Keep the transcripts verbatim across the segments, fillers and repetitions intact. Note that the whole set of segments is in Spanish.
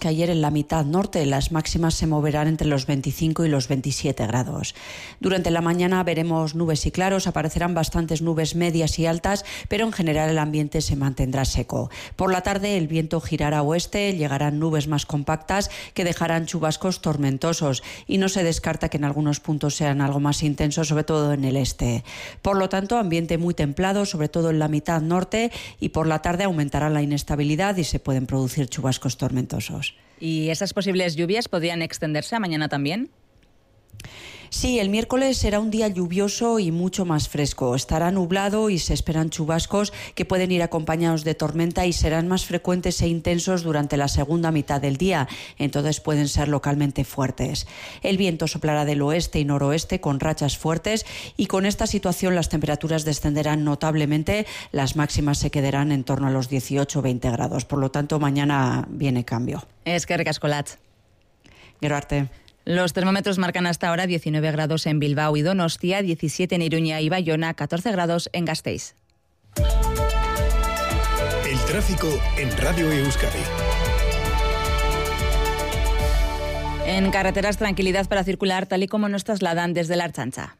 que ayer en la mitad norte. Las máximas se moverán entre los veinticinco y los veintisiete grados. Durante la mañana veremos nubes y claros, aparecerán bastantes nubes medias y altas, pero en general el ambiente se mantendrá seco. Por la tarde el viento girará a oeste, llegarán nubes más compactas que dejarán chubascos tormentosos y no se descarta que en algunos puntos sean algo más intensos, sobre todo en el este. Por lo tanto, ambiente muy templado, sobre todo en la mitad norte, y por la tarde aumentará la inestabilidad y se pueden producir chubascos tormentosos. ¿Y esas posibles lluvias podrían extenderse a mañana también? Sí, el miércoles será un día lluvioso y mucho más fresco. Estará nublado y se esperan chubascos que pueden ir acompañados de tormenta y serán más frecuentes e intensos durante la segunda mitad del día. Entonces pueden ser localmente fuertes. El viento soplará del oeste y noroeste con rachas fuertes y con esta situación las temperaturas descenderán notablemente. Las máximas se quedarán en torno a los dieciocho o veinte grados. Por lo tanto, mañana viene cambio. Es que recascolat. Gero arte. Los termómetros marcan hasta ahora diecinueve grados en Bilbao y Donostia, diecisiete en Iruña y Bayona, catorce grados en Gasteiz. El tráfico en Radio Euskadi. En carreteras, tranquilidad para circular, tal y como nos trasladan desde la Ertzaintza.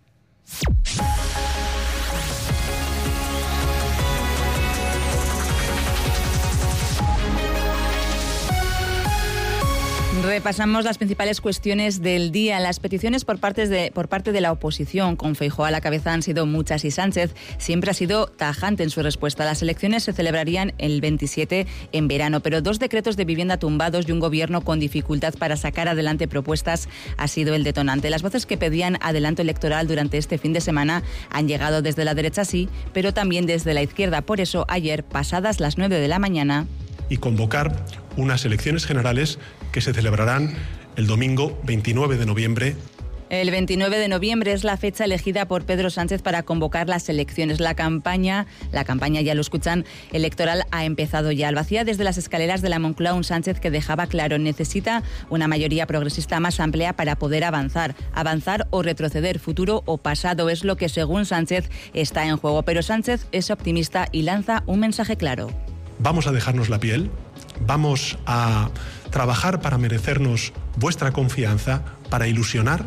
Repasamos las principales cuestiones del día. Las peticiones por, partes de, por parte de la oposición, con Feijóo a la cabeza, han sido muchas y Sánchez siempre ha sido tajante en su respuesta. Las elecciones se celebrarían el veintisiete en verano, pero dos decretos de vivienda tumbados y un gobierno con dificultad para sacar adelante propuestas ha sido el detonante. Las voces que pedían adelanto electoral durante este fin de semana han llegado desde la derecha, sí, pero también desde la izquierda. Por eso, ayer, pasadas las nueve de la mañana... y convocar unas elecciones generales que se celebrarán el domingo veintinueve de noviembre. El veintinueve de noviembre es la fecha elegida por Pedro Sánchez para convocar las elecciones. La campaña, la campaña, ya lo escuchan, electoral ha empezado ya. Albacía desde las escaleras de la Moncloa un Sánchez que dejaba claro, necesita una mayoría progresista más amplia para poder avanzar. Avanzar o retroceder, futuro o pasado, es lo que según Sánchez está en juego. Pero Sánchez es optimista y lanza un mensaje claro. Vamos a dejarnos la piel, vamos a trabajar para merecernos vuestra confianza, para ilusionar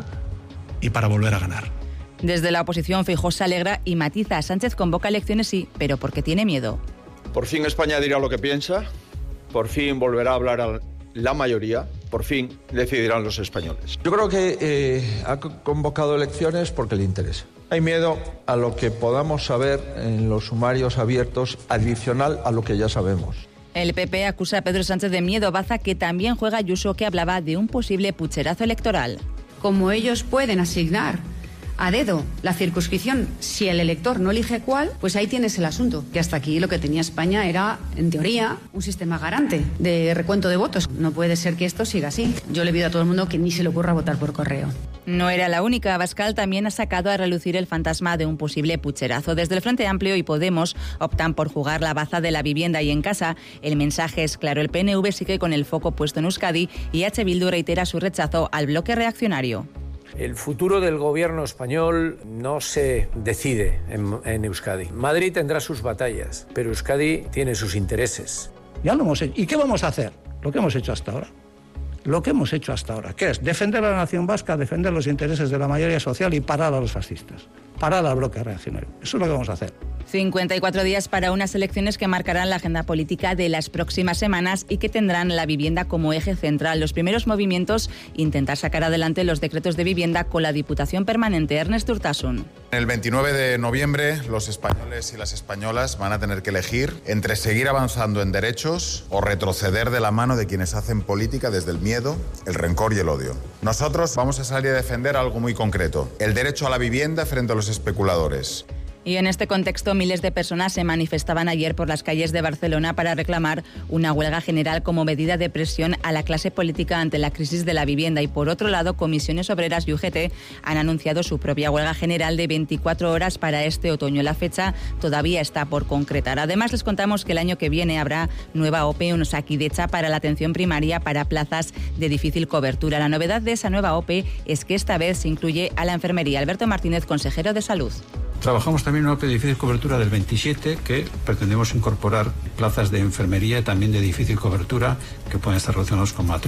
y para volver a ganar. Desde la oposición, Feijóo se alegra y matiza. Sánchez convoca elecciones, sí, pero porque tiene miedo. Por fin España dirá lo que piensa, por fin volverá a hablar a la mayoría, por fin decidirán los españoles. Yo creo que eh, ha convocado elecciones porque le interesa. Hay miedo a lo que podamos saber en los sumarios abiertos, adicional a lo que ya sabemos. El P P acusa a Pedro Sánchez de miedo. Baza que también juega Ayuso, que hablaba de un posible pucherazo electoral. Como ellos pueden asignar a dedo la circunscripción, si el elector no elige cuál, pues ahí tienes el asunto. Que hasta aquí lo que tenía España era, en teoría, un sistema garante de recuento de votos. No puede ser que esto siga así. Yo le pido a todo el mundo que ni se le ocurra votar por correo. No era la única. Abascal también ha sacado a relucir el fantasma de un posible pucherazo. Desde el Frente Amplio y Podemos optan por jugar la baza de la vivienda y en casa. El mensaje es claro. El P N V sigue con el foco puesto en Euskadi y H. Bildu reitera su rechazo al bloque reaccionario. El futuro del gobierno español no se decide en, en Euskadi. Madrid tendrá sus batallas, pero Euskadi tiene sus intereses. Ya lo hemos hecho. ¿Y qué vamos a hacer? Lo que hemos hecho hasta ahora. Lo que hemos hecho hasta ahora. ¿Qué es? Defender a la nación vasca, defender los intereses de la mayoría social y parar a los fascistas. Parar al bloque reaccionario. Eso es lo que vamos a hacer. cincuenta y cuatro días para unas elecciones que marcarán la agenda política de las próximas semanas y que tendrán la vivienda como eje central. Los primeros movimientos, intentar sacar adelante los decretos de vivienda con la Diputación Permanente. Ernest Urtasun. El veintinueve de noviembre los españoles y las españolas van a tener que elegir entre seguir avanzando en derechos o retroceder de la mano de quienes hacen política desde el miedo, el rencor y el odio. Nosotros vamos a salir a defender algo muy concreto, el derecho a la vivienda frente a los especuladores. Y en este contexto, miles de personas se manifestaban ayer por las calles de Barcelona para reclamar una huelga general como medida de presión a la clase política ante la crisis de la vivienda. Y por otro lado, Comisiones Obreras y U G T han anunciado su propia huelga general de veinticuatro horas para este otoño. La fecha todavía está por concretar. Además, les contamos que el año que viene habrá nueva O P E en Osakidetza para la atención primaria para plazas de difícil cobertura. La novedad de esa nueva O P E es que esta vez se incluye a la enfermería. Alberto Martínez, consejero de Salud. Trabajamos también en una O P E de difícil cobertura del veintisiete, que pretendemos incorporar plazas de enfermería también de difícil cobertura que pueden estar relacionados con matronas.